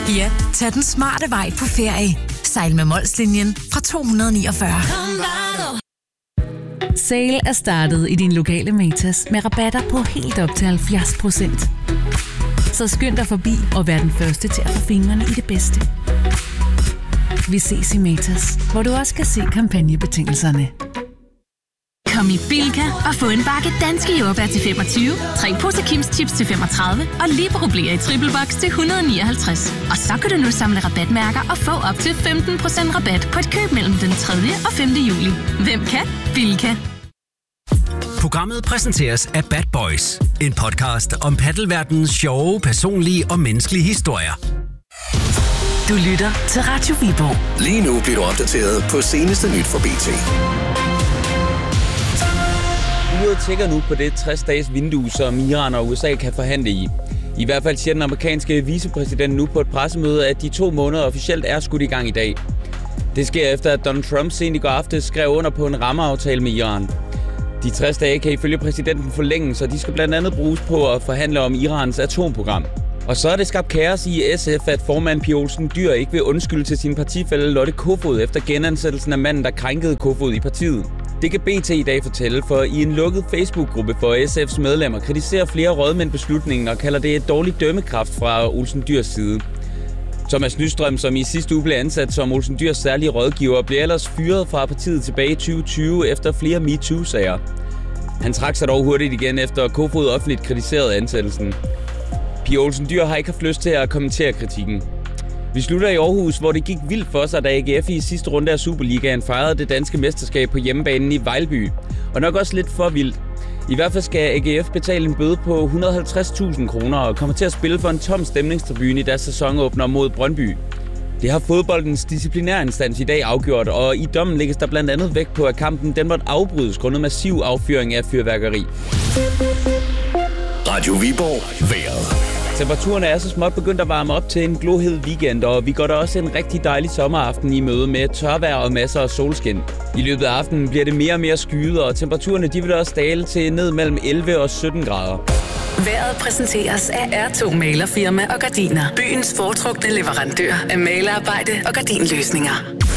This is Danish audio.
Ja, tag den smarte vej på ferie. Sejl med Molslinjen fra 249. Sale er startet i din lokale Matas med rabatter på helt op til 70%. Så skynd dig forbi og vær den første til at få fingrene i det bedste. Vi ses i Matas, hvor du også kan se kampagnebetingelserne. Kom i Bilka og få en bakke danske jordbær til 25, 3 poser Kims Chips til 35 og Libero-blæer i triple box til 159. Og så kan du nu samle rabatmærker og få op til 15% rabat på et køb mellem den 3. og 5. juli. Hvem kan? Bilka. Programmet præsenteres af Bad Boys, en podcast om paddelverdenens sjove, personlige og menneskelige historier. Du lytter til Radio Viborg. Lige nu bliver du opdateret på seneste nyt fra BT. Uret tækker nu på det 60-dages vindue, som Iran og USA kan forhandle i. I hvert fald siger den amerikanske vicepræsident nu på et pressemøde, at de 2 måneder officielt er skudt i gang i dag. Det sker efter, at Donald Trump sent i går aftes skrev under på en rammeaftale med Iran. De 60 dage kan ifølge præsidenten forlænges, og de skal blandt andet bruges på at forhandle om Irans atomprogram. Og så er det skabt kaos i SF, at formand Pia Olsen Dyhr ikke vil undskylde til sin partifælle Lotte Kofod efter genansættelsen af manden, der krænkede Kofod i partiet. Det kan BT i dag fortælle, for i en lukket Facebook-gruppe for SF's medlemmer kritiserer flere rådmænd beslutningen og kalder det et dårligt dømmekraft fra Olsen Dyhrs side. Thomas Nystrøm, som i sidste uge blev ansat som Olsen Dyhrs særlige rådgiver, blev ellers fyret fra partiet tilbage i 2020 efter flere MeToo-sager. Han trak sig dog hurtigt igen efter Kofod offentligt kritiserede ansættelsen. Pia Olsen Dyhr har ikke haft lyst til at kommentere kritikken. Vi slutter i Aarhus, hvor det gik vildt for sig, da AGF i sidste runde af Superligaen fejrede det danske mesterskab på hjemmebanen i Vejlby. Og nok også lidt for vildt. I hvert fald skal AGF betale en bøde på 150.000 kroner og kommer til at spille for en tom stemningstribune i deres sæsonåbner mod Brøndby. Det har fodboldens disciplinærinstans i dag afgjort, og i dommen lægges der blandt andet vægt på, at kampen den måtte afbrydes grundet massiv affyring af fyrværkeri. Radio Viborg. Vejret. Temperaturerne er så småt begyndt at varme op til en glohed weekend, og vi går da også en rigtig dejlig sommeraften i møde med tørvejr og masser af solskin. I løbet af aftenen bliver det mere og mere skyet, og temperaturerne de vil også dale til ned mellem 11 og 17 grader. Vejret præsenteres af R2 Malerfirma og Gardiner. Byens foretrukne leverandør af malerarbejde og gardinløsninger.